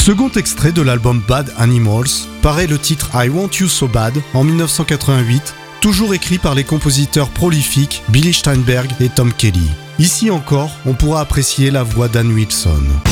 Second extrait de l'album Bad Animals, paraît le titre I Want You So Bad en 1988, toujours écrit par les compositeurs prolifiques Billy Steinberg et Tom Kelly. Ici encore, on pourra apprécier la voix d'Ann Wilson.